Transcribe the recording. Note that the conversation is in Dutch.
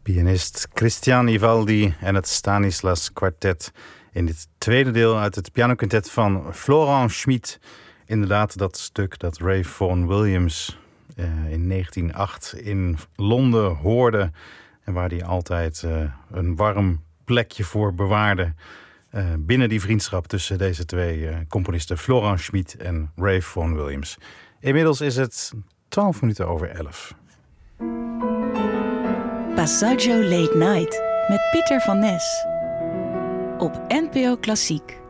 Pianist Christian Ivaldi en het Stanislas Quartet in dit tweede deel uit het pianoquintet van Florent Schmidt. Inderdaad, dat stuk dat Ray Vaughan Williams in 1908 in Londen hoorde en waar hij altijd een warm plekje voor bewaarde binnen die vriendschap tussen deze twee componisten, Florent Schmidt en Ray Vaughan Williams. Inmiddels is het 11:12. Passaggio Late Night met Pieter van Nes op NPO Klassiek.